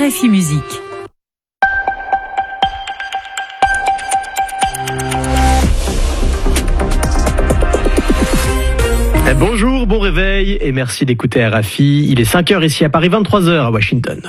RFI Musique. Bonjour, bon réveil et merci d'écouter RFI. Il est 5h ici à Paris, 23h à Washington.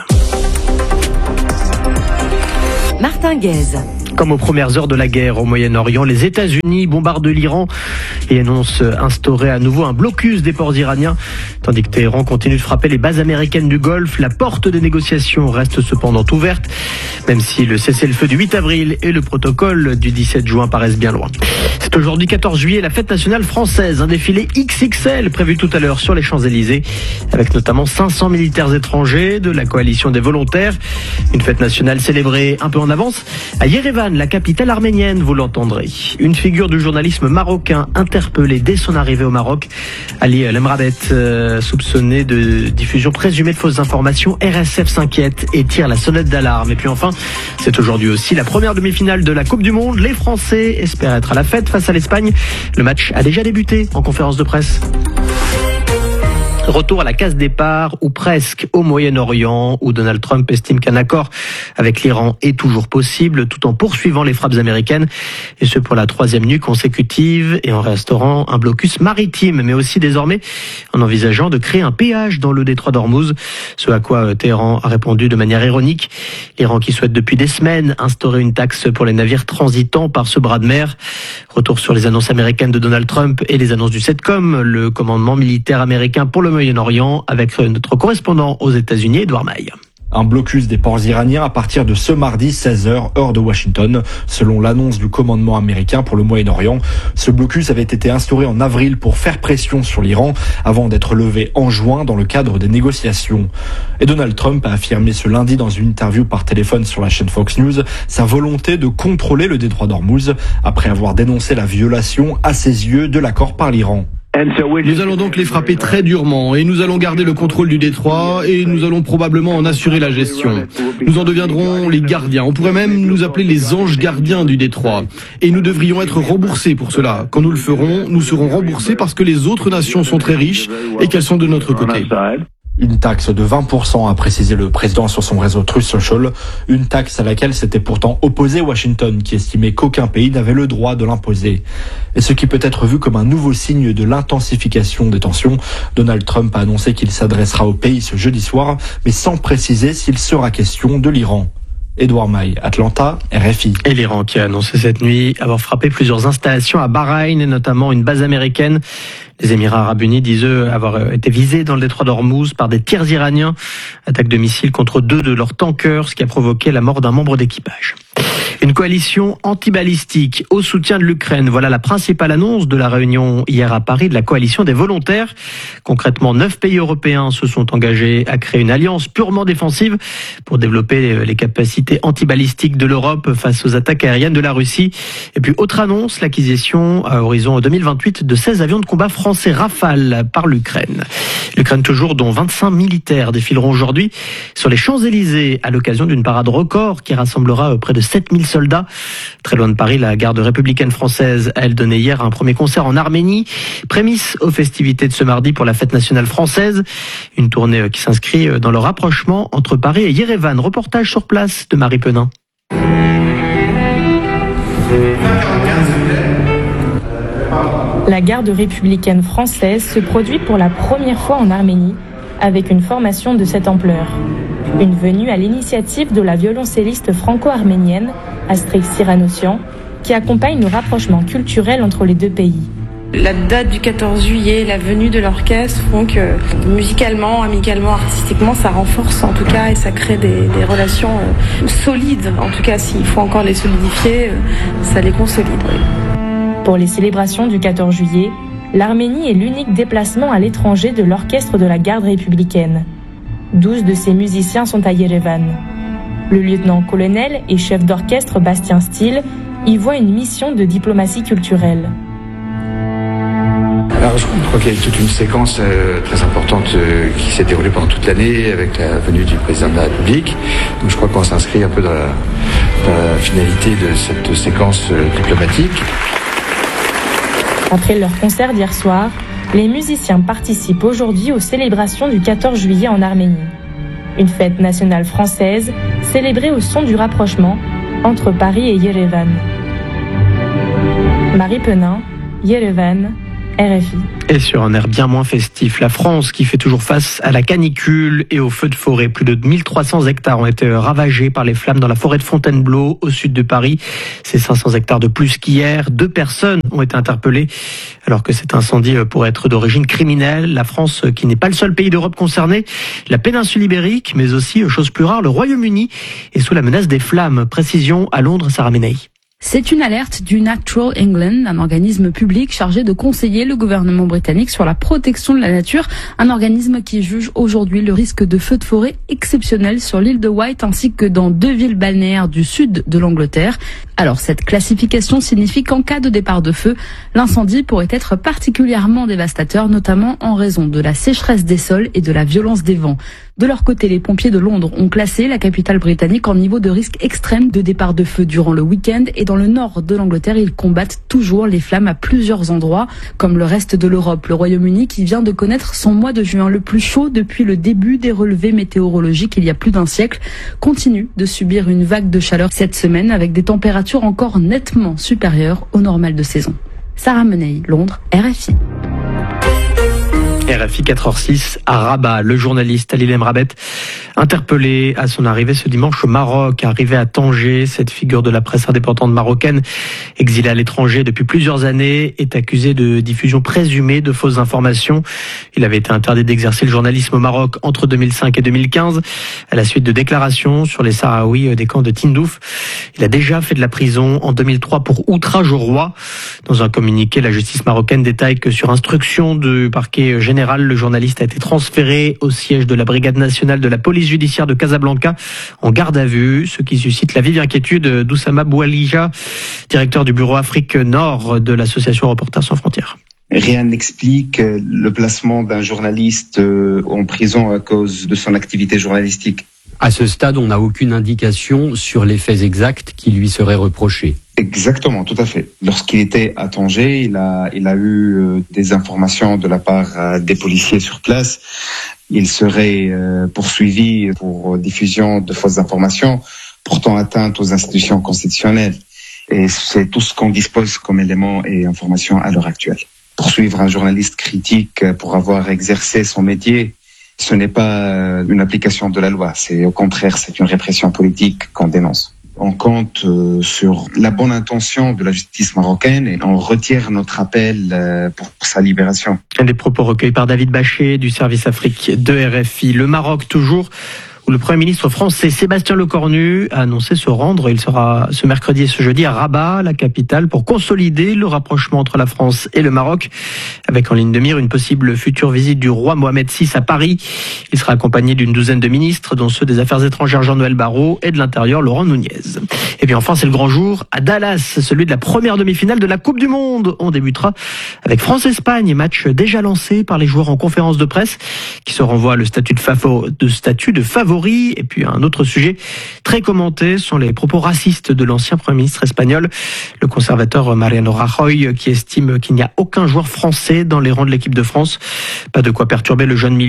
Martin Guez. Comme aux premières heures de la guerre au Moyen-Orient, les États-Unis bombardent l'Iran et annoncent instaurer à nouveau un blocus des ports iraniens. Tandis que Téhéran continue de frapper les bases américaines du Golfe, la porte des négociations reste cependant ouverte, même si le cessez-le-feu du 8 avril et le protocole du 17 juin paraissent bien loin. C'est aujourd'hui 14 juillet, la fête nationale française, un défilé XXL prévu tout à l'heure sur les Champs-Élysées, avec notamment 500 militaires étrangers de la coalition des volontaires. Une fête nationale célébrée un peu en avance à Yerevan, la capitale arménienne, vous l'entendrez. Une figure du journalisme marocain interpellée dès son arrivée au Maroc. Ali Lemradet, soupçonné de diffusion présumée de fausses informations. RSF s'inquiète et tire la sonnette d'alarme. Et puis enfin, c'est aujourd'hui aussi la première demi-finale de la Coupe du Monde. Les Français espèrent être à la fête face à l'Espagne. Le match a déjà débuté en conférence de presse. Retour à la case départ, ou presque, au Moyen-Orient, où Donald Trump estime qu'un accord avec l'Iran est toujours possible, tout en poursuivant les frappes américaines, et ce pour la 3e nuit consécutive, et en restaurant un blocus maritime, mais aussi désormais en envisageant de créer un péage dans le détroit d'Ormuz, ce à quoi Téhéran a répondu de manière ironique. L'Iran qui souhaite depuis des semaines instaurer une taxe pour les navires transitant par ce bras de mer. Retour sur les annonces américaines de Donald Trump et les annonces du CENTCOM, le commandement militaire américain pour le Moyen-Orient, avec notre correspondant aux États-Unis, Edouard Maille. Un blocus des ports iraniens à partir de ce mardi 16h, heure de Washington, selon l'annonce du commandement américain pour le Moyen-Orient. Ce blocus avait été instauré en avril pour faire pression sur l'Iran, avant d'être levé en juin dans le cadre des négociations. Et Donald Trump a affirmé ce lundi dans une interview par téléphone sur la chaîne Fox News sa volonté de contrôler le détroit d'Ormuz, après avoir dénoncé la violation, à ses yeux, de l'accord par l'Iran. Nous allons donc les frapper très durement et nous allons garder le contrôle du détroit et nous allons probablement en assurer la gestion. Nous en deviendrons les gardiens. On pourrait même nous appeler les anges gardiens du détroit. Et nous devrions être remboursés pour cela. Quand nous le ferons, nous serons remboursés parce que les autres nations sont très riches et qu'elles sont de notre côté. Une taxe de 20%, a précisé le président sur son réseau Truth Social, une taxe à laquelle s'était pourtant opposé Washington, qui estimait qu'aucun pays n'avait le droit de l'imposer. Et ce qui peut être vu comme un nouveau signe de l'intensification des tensions, Donald Trump a annoncé qu'il s'adressera au pays ce jeudi soir, mais sans préciser s'il sera question de l'Iran. Edouard Maille, Atlanta, RFI. Et l'Iran qui a annoncé cette nuit avoir frappé plusieurs installations à Bahreïn, et notamment une base américaine. Les Émirats arabes unis disent eux avoir été visés dans le détroit d'Ormuz par des tirs iraniens. Attaque de missiles contre 2 de leurs tankers, ce qui a provoqué la mort d'un membre d'équipage. Une coalition antibalistique au soutien de l'Ukraine. Voilà la principale annonce de la réunion hier à Paris de la coalition des volontaires. Concrètement, 9 pays européens se sont engagés à créer une alliance purement défensive pour développer les capacités antibalistiques de l'Europe face aux attaques aériennes de la Russie. Et puis, autre annonce, l'acquisition à horizon 2028 de 16 avions de combat français Rafale par l'Ukraine. L'Ukraine toujours, dont 25 militaires défileront aujourd'hui sur les Champs-Élysées à l'occasion d'une parade record qui rassemblera près de 7000 soldats. Très loin de Paris, la garde républicaine française a elle donné hier un premier concert en Arménie, prémisse aux festivités de ce mardi pour la fête nationale française. Une tournée qui s'inscrit dans le rapprochement entre Paris et Yerevan. Reportage sur place de Marie Penin. La garde républicaine française se produit pour la première fois en Arménie avec une formation de cette ampleur. Une venue à l'initiative de la violoncelliste franco-arménienne Astrid Siranossian qui accompagne le rapprochement culturel entre les deux pays. La date du 14 juillet, la venue de l'orchestre font que musicalement, amicalement, artistiquement, ça renforce en tout cas et ça crée des relations solides. En tout cas, s'il faut encore les solidifier, ça les consolide. Oui. Pour les célébrations du 14 juillet, l'Arménie est l'unique déplacement à l'étranger de l'orchestre de la garde républicaine. 12 de ses musiciens sont à Yerevan. Le lieutenant-colonel et chef d'orchestre Bastien Steele y voit une mission de diplomatie culturelle. Alors je crois qu'il y a toute une séquence très importante qui s'est déroulée pendant toute l'année avec la venue du président de la République. Donc je crois qu'on s'inscrit un peu dans la finalité de cette séquence diplomatique. Après leur concert d'hier soir, les musiciens participent aujourd'hui aux célébrations du 14 juillet en Arménie. Une fête nationale française célébrée au son du rapprochement entre Paris et Yerevan. Marie Penin, Yerevan, RFI. Et sur un air bien moins festif, la France qui fait toujours face à la canicule et aux feux de forêt. Plus de 1300 hectares ont été ravagés par les flammes dans la forêt de Fontainebleau, au sud de Paris. C'est 500 hectares de plus qu'hier. 2 personnes ont été interpellées alors que cet incendie pourrait être d'origine criminelle. La France, qui n'est pas le seul pays d'Europe concerné, la péninsule ibérique, mais aussi, chose plus rare, le Royaume-Uni est sous la menace des flammes. Précision à Londres, Sarah Menei. C'est une alerte du Natural England, un organisme public chargé de conseiller le gouvernement britannique sur la protection de la nature, un organisme qui juge aujourd'hui le risque de feux de forêt exceptionnel sur l'île de Wight ainsi que dans 2 villes balnéaires du sud de l'Angleterre. Alors cette classification signifie qu'en cas de départ de feu, l'incendie pourrait être particulièrement dévastateur, notamment en raison de la sécheresse des sols et de la violence des vents. De leur côté, les pompiers de Londres ont classé la capitale britannique en niveau de risque extrême de départ de feu durant le week-end et dans le nord de l'Angleterre, ils combattent toujours les flammes à plusieurs endroits. Comme le reste de l'Europe, le Royaume-Uni qui vient de connaître son mois de juin le plus chaud depuis le début des relevés météorologiques il y a plus d'un siècle, continue de subir une vague de chaleur cette semaine avec des températures encore nettement supérieures au normal de saison. Sarah Menei, Londres, RFI. RFI 4h06 à Rabat. Le journaliste Ali Lemrabet, interpellé à son arrivée ce dimanche au Maroc, arrivé à Tanger, cette figure de la presse indépendante marocaine, exilée à l'étranger depuis plusieurs années, est accusé de diffusion présumée de fausses informations. Il avait été interdit d'exercer le journalisme au Maroc entre 2005 et 2015, à la suite de déclarations sur les Sahraouis des camps de Tindouf. Il a déjà fait de la prison en 2003 pour outrage au roi. Dans un communiqué, la justice marocaine détaille que sur instruction du parquet général, le journaliste a été transféré au siège de la brigade nationale de la police judiciaire de Casablanca en garde à vue, ce qui suscite la vive inquiétude d'Oussama Boualija, directeur du bureau Afrique Nord de l'association Reporters sans frontières. Rien n'explique le placement d'un journaliste en prison à cause de son activité journalistique. À ce stade, on n'a aucune indication sur les faits exacts qui lui seraient reprochés. Exactement, tout à fait. Lorsqu'il était à Tanger, il a eu des informations de la part des policiers sur place. Il serait poursuivi pour diffusion de fausses informations, portant atteinte aux institutions constitutionnelles. Et c'est tout ce qu'on dispose comme éléments et informations à l'heure actuelle. Poursuivre un journaliste critique pour avoir exercé son métier, ce n'est pas une application de la loi. C'est au contraire, c'est une répression politique qu'on dénonce. On compte sur la bonne intention de la justice marocaine et on retire notre appel pour sa libération. Des propos recueillis par David Bachet du service Afrique de RFI. Le Maroc toujours, où le Premier ministre français Sébastien Lecornu a annoncé se rendre. Il sera ce mercredi et ce jeudi à Rabat, la capitale, pour consolider le rapprochement entre la France et le Maroc, avec en ligne de mire une possible future visite du roi Mohamed VI à Paris. Il sera accompagné d'une douzaine de ministres, dont ceux des Affaires étrangères Jean-Noël Barrot et de l'Intérieur Laurent Nunez. Et puis enfin, c'est le grand jour à Dallas, celui de la première demi-finale de la Coupe du Monde. On débutera avec France-Espagne, match déjà lancé par les joueurs en conférence de presse, qui se renvoient le statut de favori. Et puis un autre sujet très commenté sont les propos racistes de l'ancien Premier ministre espagnol, le conservateur Mariano Rajoy, qui estime qu'il n'y a aucun joueur français dans les rangs de l'équipe de France. Pas de quoi perturber le jeune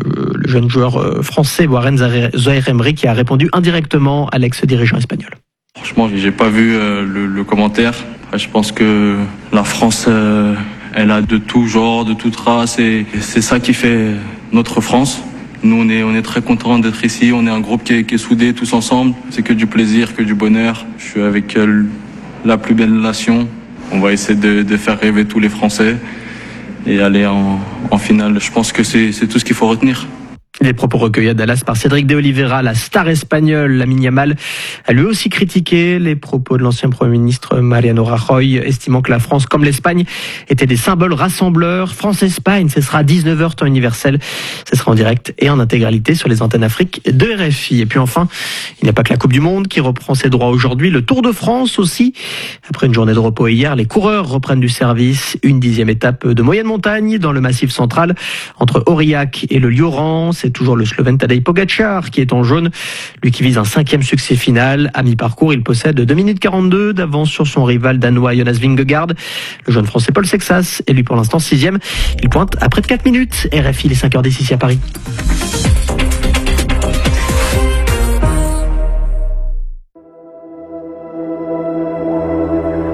joueur français Warren Zaïre-Emery, qui a répondu indirectement à l'ex-dirigeant espagnol. Franchement, j'ai pas vu le commentaire. Je pense que la France, elle a de tout genre, de toute race, et c'est ça qui fait notre France. Nous, on est très contents d'être ici. On est un groupe qui est soudé tous ensemble. C'est que du plaisir, que du bonheur. Je suis avec la plus belle nation. On va essayer de faire rêver tous les Français et aller en finale. Je pense que c'est tout ce qu'il faut retenir. Les propos recueillis à Dallas par Cédric de Oliveira, la star espagnole Lamine Yamal, a lui aussi critiqué les propos de l'ancien Premier ministre Mariano Rajoy, estimant que la France, comme l'Espagne, étaient des symboles rassembleurs. France-Espagne, ce sera à 19h temps universel. Ce sera en direct et en intégralité sur les antennes Afrique de RFI. Et puis enfin, il n'y a pas que la Coupe du Monde qui reprend ses droits aujourd'hui. Le Tour de France aussi. Après une journée de repos hier, les coureurs reprennent du service. Une 10e étape de moyenne montagne dans le Massif central entre Aurillac et le Lioran. C'est toujours le Slovène Tadej Pogačar qui est en jaune, lui qui vise un 5e succès final. À mi-parcours, il possède 2 minutes 42 d'avance sur son rival danois Jonas Vingegaard. Le jeune français Paul Sexas est lui pour l'instant 6e. Il pointe à près de 4 minutes. RFI, les 5h10 ici à Paris.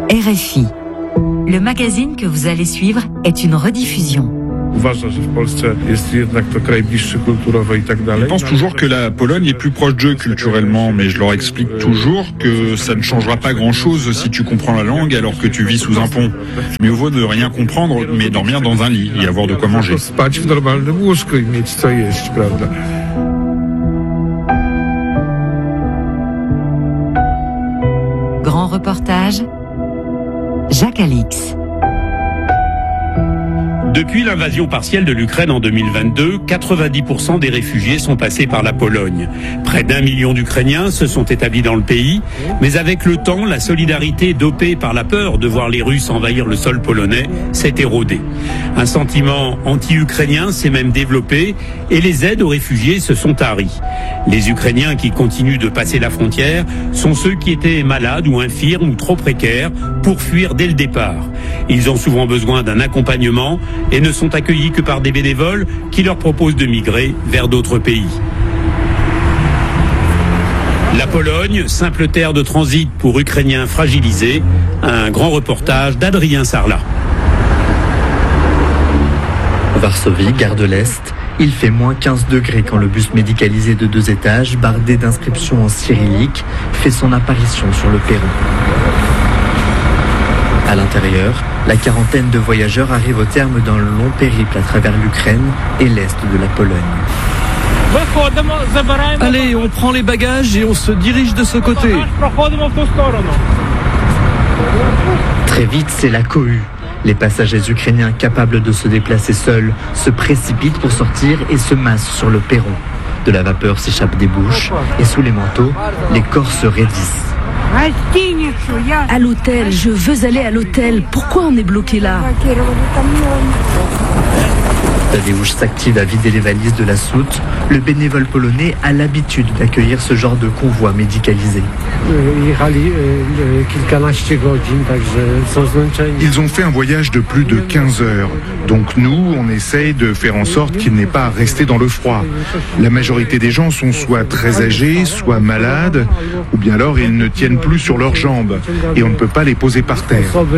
RFI. Le magazine que vous allez suivre est une rediffusion. Ils pensent toujours que la Pologne est plus proche d'eux culturellement, mais je leur explique toujours que ça ne changera pas grand-chose si tu comprends la langue alors que tu vis sous un pont. Mieux vaut ne rien comprendre, mais dormir dans un lit et avoir de quoi manger. Grand reportage, Jacques Alix. Depuis l'invasion partielle de l'Ukraine en 2022, 90% des réfugiés sont passés par la Pologne. Près d'1 million d'Ukrainiens se sont établis dans le pays, mais avec le temps, la solidarité dopée par la peur de voir les Russes envahir le sol polonais s'est érodée. Un sentiment anti-ukrainien s'est même développé et les aides aux réfugiés se sont taries. Les Ukrainiens qui continuent de passer la frontière sont ceux qui étaient malades ou infirmes ou trop précaires pour fuir dès le départ. Ils ont souvent besoin d'un accompagnement et ne sont accueillis que par des bénévoles qui leur proposent de migrer vers d'autres pays. La Pologne, simple terre de transit pour Ukrainiens fragilisés, un grand reportage d'Adrien Sarlat. Varsovie, gare de l'Est, il fait moins 15 degrés quand le bus médicalisé de 2 étages, bardé d'inscriptions en cyrillique, fait son apparition sur le perron. À l'intérieur, la quarantaine de voyageurs arrive au terme d'un long périple à travers l'Ukraine et l'Est de la Pologne. Allez, on prend les bagages et on se dirige de ce côté. Très vite, c'est la cohue. Les passagers ukrainiens capables de se déplacer seuls se précipitent pour sortir et se massent sur le perron. De la vapeur s'échappe des bouches et sous les manteaux, les corps se raidissent. À l'hôtel, je veux aller à l'hôtel. Pourquoi on est bloqué là? Tadeusz s'active à vider les valises de la soute. Le bénévole polonais a l'habitude d'accueillir ce genre de convoi médicalisé. Ils ont fait un voyage de plus de 15 heures. Donc nous, on essaye de faire en sorte qu'ils n'aient pas à rester dans le froid. La majorité des gens sont soit très âgés, soit malades, ou bien alors ils ne tiennent plus sur leurs jambes et on ne peut pas les poser par terre. Au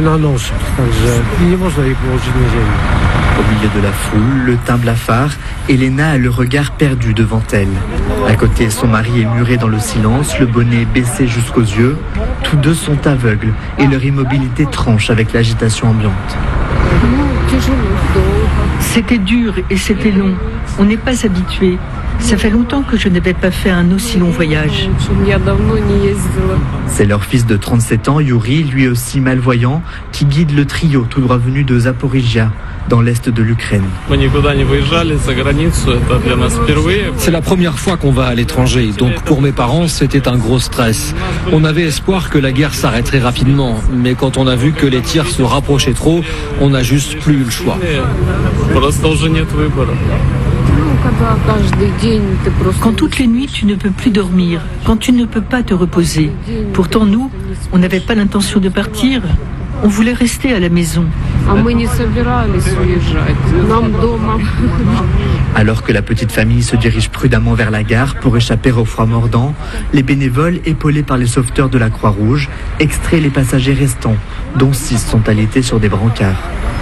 milieu de la foule, le teint blafard, Elena a le regard perdu devant elle. À côté, son mari est muré dans le silence, le bonnet baissé jusqu'aux yeux. Tous deux sont aveugles et leur immobilité tranche avec l'agitation ambiante. C'était dur et c'était long. On n'est pas habitué. Ça fait longtemps que je n'avais pas fait un aussi long voyage. C'est leur fils de 37 ans, Yuri, lui aussi malvoyant, qui guide le trio tout droit venu de Zaporizhia, dans l'est de l'Ukraine. C'est la première fois qu'on va à l'étranger, donc pour mes parents, c'était un gros stress. On avait espoir que la guerre s'arrêterait rapidement, mais quand on a vu que les tirs se rapprochaient trop, on n'a juste plus eu le choix. Quand toutes les nuits tu ne peux plus dormir, quand tu ne peux pas te reposer. Pourtant nous, on n'avait pas l'intention de partir. On voulait rester à la maison. Alors que la petite famille se dirige prudemment vers la gare pour échapper au froid mordant, les bénévoles, épaulés par les sauveteurs de la Croix-Rouge, extraient les passagers restants, dont 6 sont alités sur des brancards.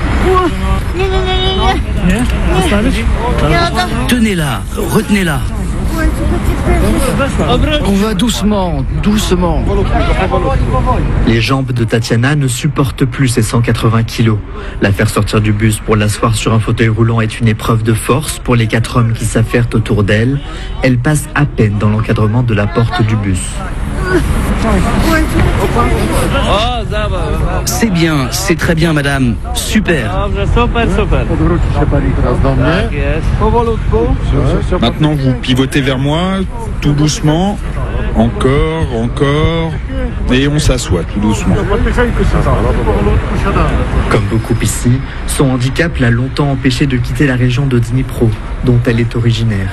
Tenez-la, retenez-la. On va doucement, doucement. Les jambes de Tatiana ne supportent plus ses 180 kilos. La faire sortir du bus pour l'asseoir sur un fauteuil roulant est une épreuve de force pour les 4 hommes qui s'affairent autour d'elle. Elle passe à peine dans l'encadrement de la porte du bus. C'est bien, c'est très bien, madame. Super. Maintenant, vous pivotez vers moi, tout doucement, encore, et on s'assoit tout doucement. Comme beaucoup ici, son handicap l'a longtemps empêché de quitter la région de Dnipro, dont elle est originaire.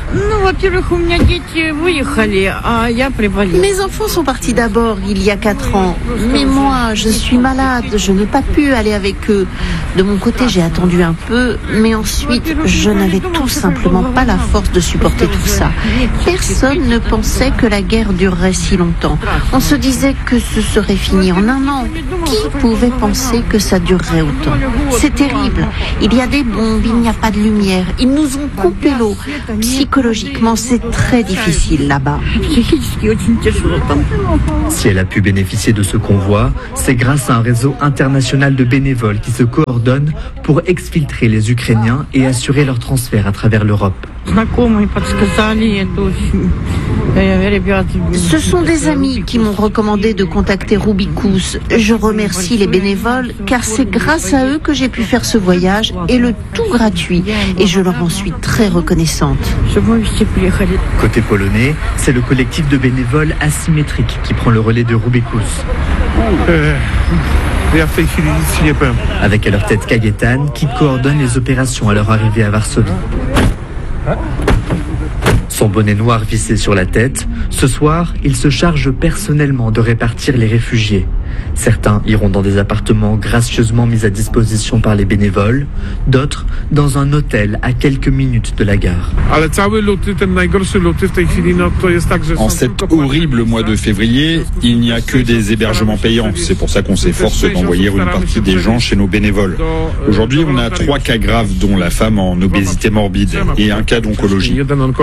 Mes enfants sont partis d'abord il y a 4 ans, mais moi je suis malade, je n'ai pas pu aller avec eux. De mon côté j'ai attendu un peu, mais ensuite je n'avais tout simplement pas la force de supporter tout ça. Personne ne pensait que la guerre durerait si longtemps. On se disait que ce serait fini en un an. Qui pouvait penser que ça durerait autant? C'est terrible. Il y a des bombes, il n'y a pas de lumière. Ils nous ont coupé l'eau. Psychologiquement, c'est très difficile là-bas. Si elle a pu bénéficier de ce convoi, c'est grâce à un réseau international de bénévoles qui se coordonnent pour exfiltrer les Ukrainiens et assurer leur transfert à travers l'Europe. Ce sont des amis qui m'ont recommandé de contacter Rubicus. Je remercie les bénévoles car c'est grâce à eux que j'ai pu faire ce voyage et le tout gratuit. Et je leur en suis très reconnaissante. Côté polonais, c'est le collectif de bénévoles asymétriques qui prend le relais de Rubicus. Avec à leur tête Kajetan qui coordonne les opérations à leur arrivée à Varsovie. Son bonnet noir vissé sur la tête, ce soir, il se charge personnellement de répartir les réfugiés. Certains iront dans des appartements gracieusement mis à disposition par les bénévoles, d'autres dans un hôtel à quelques minutes de la gare. En cet horrible mois de février, il n'y a que des hébergements payants. C'est pour ça qu'on s'efforce d'envoyer une partie des gens chez nos bénévoles. Aujourd'hui, on a 3 cas graves, dont la femme en obésité morbide et un cas d'oncologie.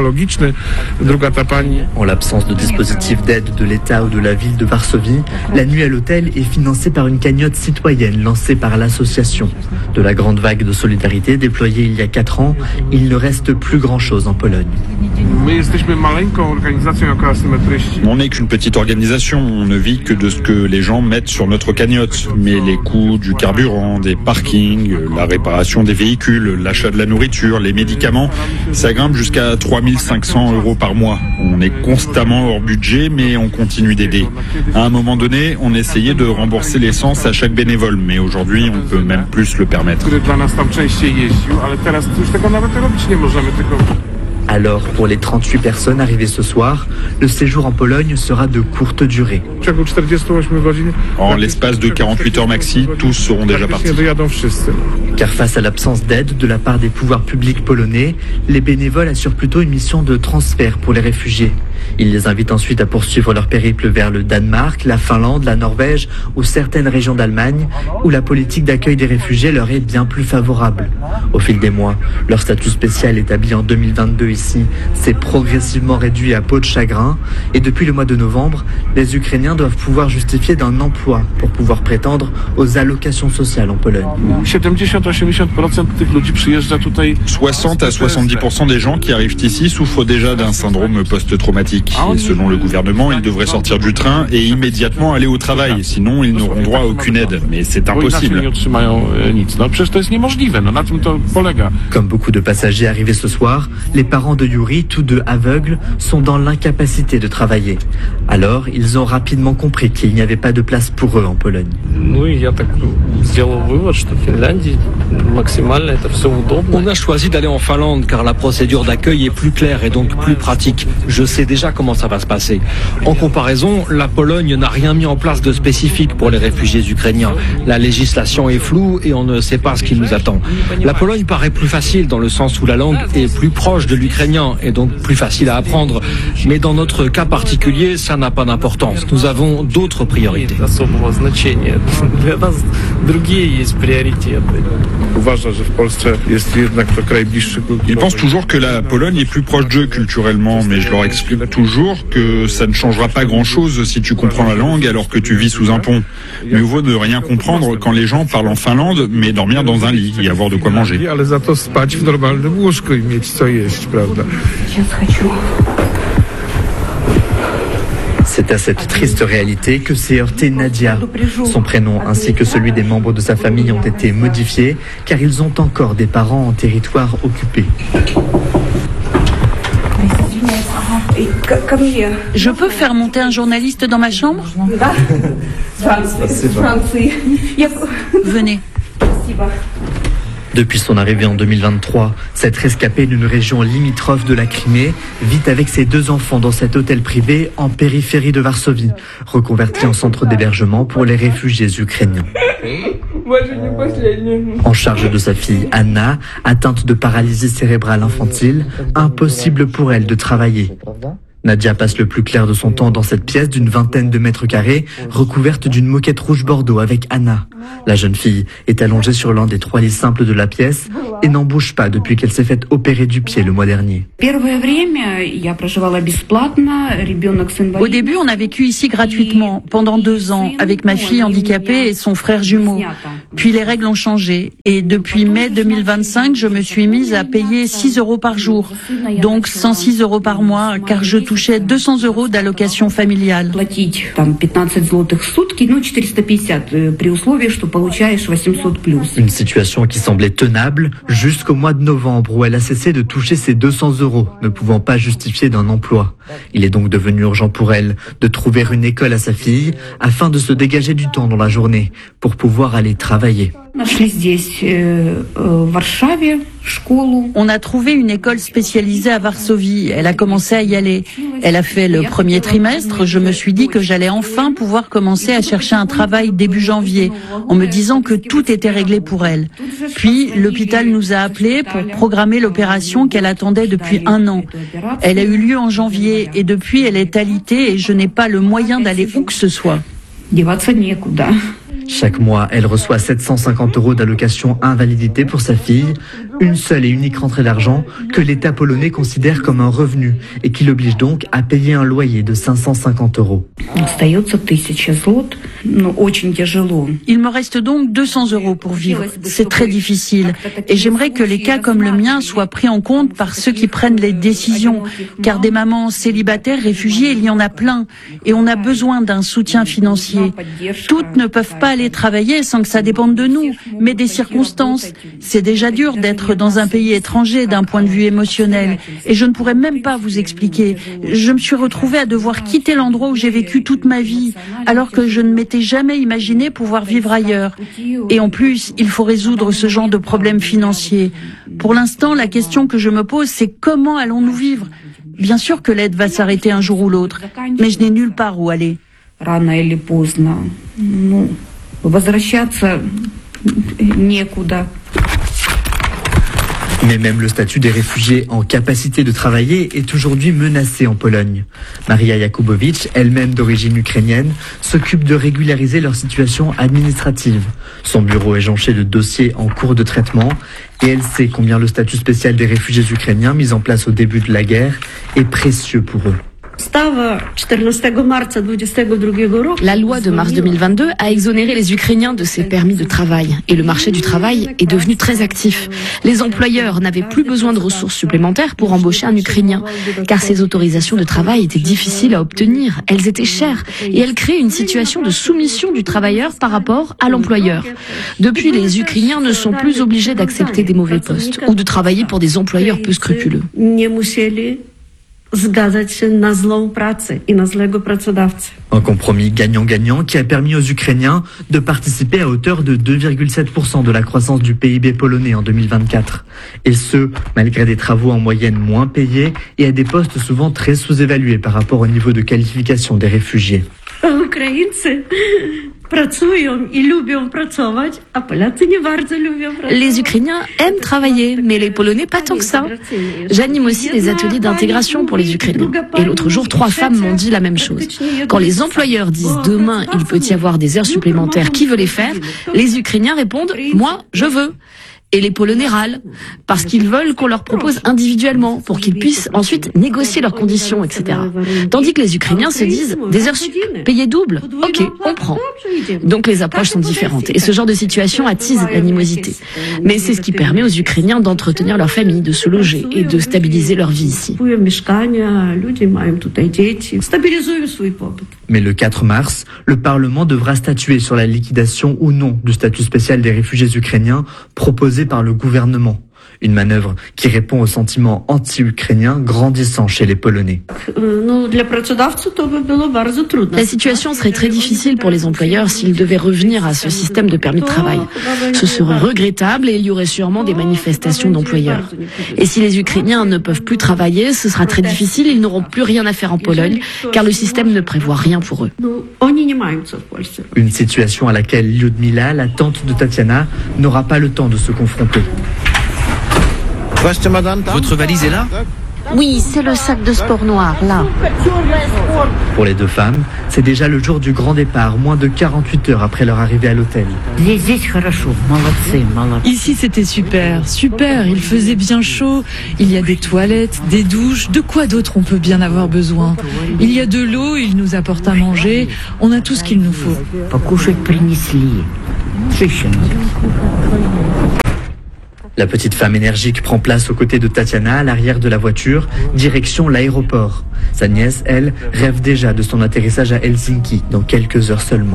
En l'absence de dispositif d'aide de l'État ou de la ville de Varsovie, la nuit à l'hôtel est financée par une cagnotte citoyenne lancée par l'association. De la grande vague de solidarité déployée il y a 4 ans, il ne reste plus grand-chose en Pologne. On n'est qu'une petite organisation, on ne vit que de ce que les gens mettent sur notre cagnotte. Mais les coûts du carburant, des parkings, la réparation des véhicules, l'achat de la nourriture, les médicaments, ça grimpe jusqu'à 3500 € par mois. On est constamment hors budget, mais on continue d'aider. À un moment donné, on essayait de rembourser l'essence à chaque bénévole, mais aujourd'hui, on peut même plus le permettre. Alors, pour les 38 personnes arrivées ce soir, le séjour en Pologne sera de courte durée. En l'espace de 48 heures maxi, tous seront déjà partis. Car face à l'absence d'aide de la part des pouvoirs publics polonais, les bénévoles assurent plutôt une mission de transfert pour les réfugiés. Ils les invitent ensuite à poursuivre leur périple vers le Danemark, la Finlande, la Norvège ou certaines régions d'Allemagne, où la politique d'accueil des réfugiés leur est bien plus favorable. Au fil des mois, leur statut spécial établi en 2022 ici s'est progressivement réduit à peau de chagrin, et depuis le mois de novembre, les Ukrainiens doivent pouvoir justifier d'un emploi pour pouvoir prétendre aux allocations sociales en Pologne. 60 à 70% des gens qui arrivent ici souffrent déjà d'un syndrome post-traumatique. Et selon le gouvernement, ils devraient sortir du train et immédiatement aller au travail. Sinon, ils n'auront droit à aucune aide. Mais c'est impossible. Comme beaucoup de passagers arrivés ce soir, les parents de Yuri, tous deux aveugles, sont dans l'incapacité de travailler. Alors, ils ont rapidement compris qu'il n'y avait pas de place pour eux en Pologne. On a choisi d'aller en Finlande car la procédure d'accueil est plus claire et donc plus pratique. Je sais déjà comment ça va se passer. En comparaison, la Pologne n'a rien mis en place de spécifique pour les réfugiés ukrainiens. La législation est floue et on ne sait pas ce qui nous attend. La Pologne paraît plus facile dans le sens où la langue est plus proche de l'ukrainien et donc plus facile à apprendre. Mais dans notre cas particulier, ça n'a pas d'importance. Nous avons d'autres priorités. Ils pensent toujours que la Pologne est plus proche d'eux culturellement, mais je leur explique toujours que ça ne changera pas grand-chose si tu comprends la langue alors que tu vis sous un pont. Mieux vaut ne rien comprendre quand les gens parlent en Finlande, mais dormir dans un lit et avoir de quoi manger. C'est à cette triste réalité que s'est heurtée Nadia. Son prénom ainsi que celui des membres de sa famille ont été modifiés car ils ont encore des parents en territoire occupé. Je peux faire monter un journaliste dans ma chambre ? Venez. Depuis son arrivée en 2023, cette rescapée d'une région limitrophe de la Crimée vit avec ses 2 enfants dans cet hôtel privé en périphérie de Varsovie, reconverti en centre d'hébergement pour les réfugiés ukrainiens. En charge de sa fille Anna, atteinte de paralysie cérébrale infantile, impossible pour elle de travailler. Nadia passe le plus clair de son temps dans cette pièce d'une vingtaine de mètres carrés, recouverte d'une moquette rouge bordeaux avec Anna. La jeune fille est allongée sur l'un des 3 lits simples de la pièce et n'en bouge pas depuis qu'elle s'est fait opérer du pied le mois dernier. Au début, on a vécu ici gratuitement pendant 2 ans avec ma fille handicapée et son frère jumeau. Puis les règles ont changé et depuis mai 2025, je me suis mise à payer 6 € par jour, donc 106 € par mois, car je touchais 200 € d'allocation familiale. Une situation qui semblait tenable jusqu'au mois de novembre où elle a cessé de toucher ses 200 €, ne pouvant pas justifier d'un emploi. Il est donc devenu urgent pour elle de trouver une école à sa fille afin de se dégager du temps dans la journée pour pouvoir aller travailler. On a trouvé une école spécialisée à Varsovie. Elle a commencé à y aller. Elle a fait le premier trimestre. Je me suis dit que j'allais enfin pouvoir commencer à chercher un travail début janvier, en me disant que tout était réglé pour elle. Puis l'hôpital nous a appelés pour programmer l'opération qu'elle attendait depuis 1 an. Elle a eu lieu en janvier et depuis elle est alitée et je n'ai pas le moyen d'aller où que ce soit. Chaque mois, elle reçoit 750 € d'allocation invalidité pour sa fille, une seule et unique rentrée d'argent que l'État polonais considère comme un revenu et qui l'oblige donc à payer un loyer de 550 €. Il me reste donc 200 € pour vivre. C'est très difficile et j'aimerais que les cas comme le mien soient pris en compte par ceux qui prennent les décisions, car des mamans célibataires, réfugiées, il y en a plein et on a besoin d'un soutien financier. Toutes ne peuvent pas aller travailler sans que ça dépende de nous, mais des circonstances. C'est déjà dur d'être dans un pays étranger d'un point de vue émotionnel et je ne pourrais même pas vous expliquer. Je me suis retrouvée à devoir quitter l'endroit où j'ai vécu toute ma vie, alors que je ne m'étais jamais imaginé pouvoir vivre ailleurs. Et en plus, il faut résoudre ce genre de problèmes financiers. Pour l'instant, la question que je me pose, c'est comment allons-nous vivre ? Bien sûr que l'aide va s'arrêter un jour ou l'autre, mais je n'ai nulle part où aller. Mais même le statut des réfugiés en capacité de travailler est aujourd'hui menacé en Pologne. Maria Jakubowicz, elle-même d'origine ukrainienne, s'occupe de régulariser leur situation administrative. Son bureau est jonché de dossiers en cours de traitement et elle sait combien le statut spécial des réfugiés ukrainiens mis en place au début de la guerre est précieux pour eux. La loi de mars 2022 a exonéré les Ukrainiens de ces permis de travail et le marché du travail est devenu très actif. Les employeurs n'avaient plus besoin de ressources supplémentaires pour embaucher un Ukrainien car ces autorisations de travail étaient difficiles à obtenir, elles étaient chères et elles créaient une situation de soumission du travailleur par rapport à l'employeur. Depuis, les Ukrainiens ne sont plus obligés d'accepter des mauvais postes ou de travailler pour des employeurs peu scrupuleux. Un compromis gagnant-gagnant qui a permis aux Ukrainiens de participer à hauteur de 2,7% de la croissance du PIB polonais en 2024. Et ce, malgré des travaux en moyenne moins payés et à des postes souvent très sous-évalués par rapport au niveau de qualification des réfugiés. Les Ukrainiens aiment travailler, mais les Polonais pas tant que ça. J'anime aussi des ateliers d'intégration pour les Ukrainiens. Et l'autre jour, 3 femmes m'ont dit la même chose. Quand les employeurs disent demain, il peut y avoir des heures supplémentaires, qui veut les faire? Les Ukrainiens répondent, moi, je veux. Et les Polonais râlent, parce qu'ils veulent qu'on leur propose individuellement, pour qu'ils puissent ensuite négocier leurs conditions, etc. Tandis que les Ukrainiens se disent, des heures sup, payées double, ok, on prend. Donc les approches sont différentes, et ce genre de situation attise l'animosité. Mais c'est ce qui permet aux Ukrainiens d'entretenir leur famille, de se loger et de stabiliser leur vie ici. Mais le 4 mars, le Parlement devra statuer sur la liquidation ou non du statut spécial des réfugiés ukrainiens proposé par le gouvernement. Une manœuvre qui répond au sentiment anti-ukrainien grandissant chez les Polonais. La situation serait très difficile pour les employeurs s'ils devaient revenir à ce système de permis de travail. Ce serait regrettable et il y aurait sûrement des manifestations d'employeurs. Et si les Ukrainiens ne peuvent plus travailler, ce sera très difficile, ils n'auront plus rien à faire en Pologne, car le système ne prévoit rien pour eux. Une situation à laquelle Lyudmila, la tante de Tatiana, n'aura pas le temps de se confronter. Votre valise est là ? Oui, c'est le sac de sport noir, là. Pour les deux femmes, c'est déjà le jour du grand départ, moins de 48 heures après leur arrivée à l'hôtel. Ici, c'était super, super. Il faisait bien chaud. Il y a des toilettes, des douches. De quoi d'autre on peut bien avoir besoin? Il y a de l'eau, ils nous apportent à manger. On a tout ce qu'il nous faut. La petite femme énergique prend place aux côtés de Tatiana à l'arrière de la voiture, direction l'aéroport. Sa nièce, elle, rêve déjà de son atterrissage à Helsinki dans quelques heures seulement.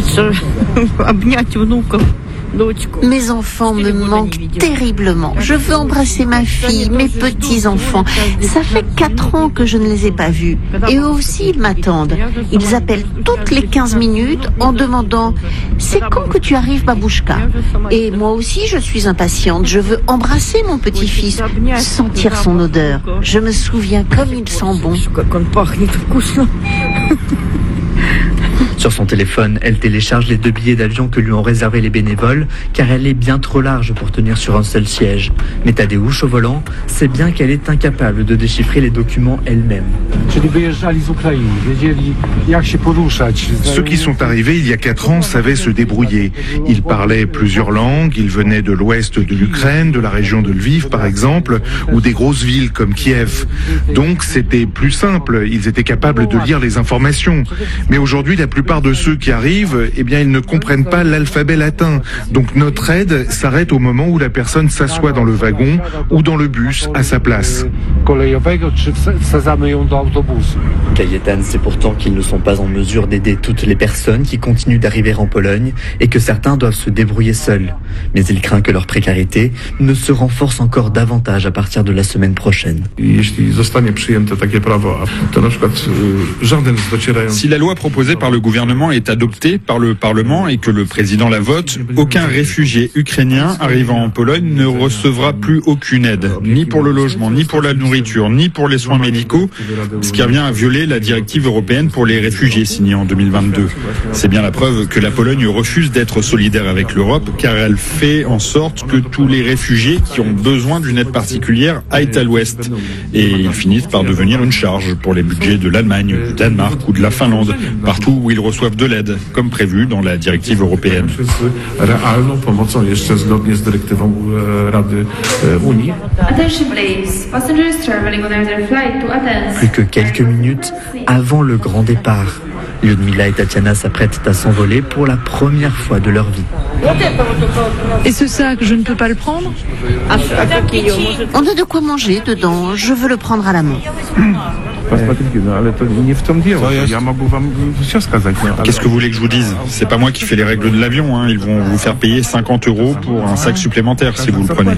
Mes enfants me manquent terriblement. Je veux embrasser ma fille, mes petits-enfants. Ça fait 4 ans que je ne les ai pas vus. Et eux aussi, ils m'attendent. Ils appellent toutes les 15 minutes en demandant « C'est quand que tu arrives, Babouchka ?» Et moi aussi, je suis impatiente. Je veux embrasser mon petit-fils, sentir son odeur. Je me souviens comme il sent bon. Sur son téléphone, elle télécharge les 2 billets d'avion que lui ont réservés les bénévoles, car elle est bien trop large pour tenir sur un seul siège. Mais Tadeusz au volant sait bien qu'elle est incapable de déchiffrer les documents elle-même. Ceux qui sont arrivés il y a 4 ans savaient se débrouiller. Ils parlaient plusieurs langues, ils venaient de l'ouest de l'Ukraine, de la région de Lviv par exemple, ou des grosses villes comme Kiev. Donc c'était plus simple, ils étaient capables de lire les informations. Mais aujourd'hui, la plupart de ceux qui arrivent, eh bien, ils ne comprennent pas l'alphabet latin. Donc notre aide s'arrête au moment où la personne s'assoit dans le wagon ou dans le bus à sa place. Kajetan sait pourtant qu'ils ne sont pas en mesure d'aider toutes les personnes qui continuent d'arriver en Pologne et que certains doivent se débrouiller seuls. Mais il craint que leur précarité ne se renforce encore davantage à partir de la semaine prochaine. Si la loi proposée par le gouvernement est adoptée par le Parlement et que le président la vote, aucun réfugié ukrainien arrivant en Pologne ne recevra plus aucune aide, ni pour le logement, ni pour la nourriture, ni pour les soins médicaux, ce qui revient à violer la directive européenne pour les réfugiés signée en 2022. C'est bien la preuve que la Pologne refuse d'être solidaire avec l'Europe, car elle fait en sorte que tous les réfugiés qui ont besoin d'une aide particulière aillent à l'ouest. Et ils finissent par devenir une charge pour les budgets de l'Allemagne, du Danemark ou de la Finlande, partout où ils reçoivent de l'aide, comme prévu dans la directive européenne. Plus que quelques minutes avant le grand départ, Lyudmila et Tatiana s'apprêtent à s'envoler pour la première fois de leur vie. Et ce sac, je ne peux pas le prendre? On a de quoi manger dedans. Je veux le prendre à la main. Qu'est-ce que vous voulez que je vous dise? C'est pas moi qui fais les règles de l'avion, hein. Ils vont vous faire payer 50 € pour un sac supplémentaire si vous le prenez.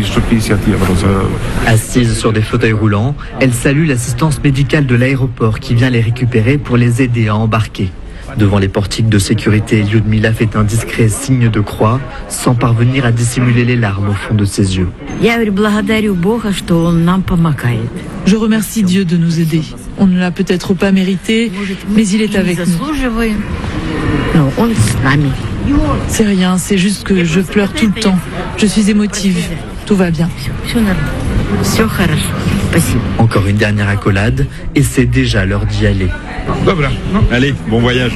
Assises sur des fauteuils roulants, elles saluent l'assistance médicale de l'aéroport qui vient les récupérer pour les aider à embarquer. Devant les portiques de sécurité, Lyudmila fait un discret signe de croix, sans parvenir à dissimuler les larmes au fond de ses yeux. Je remercie Dieu de nous aider. On ne l'a peut-être pas mérité, mais il est avec nous. C'est rien, c'est juste que je pleure tout le temps. Je suis émotive. Tout va bien. Encore une dernière accolade, et c'est déjà l'heure d'y aller. Allez, bon voyage.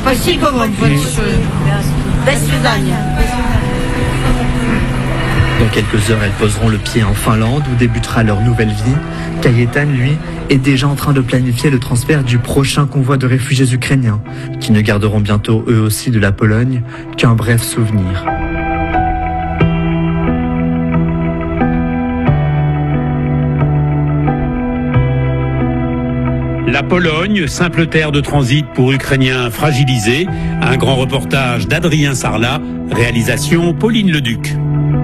Dans quelques heures, elles poseront le pied en Finlande où débutera leur nouvelle vie. Kajetan, lui, est déjà en train de planifier le transfert du prochain convoi de réfugiés ukrainiens, qui ne garderont bientôt eux aussi de la Pologne qu'un bref souvenir. La Pologne, simple terre de transit pour Ukrainiens fragilisés. Un grand reportage d'Adrien Sarlat, réalisation Pauline Leduc.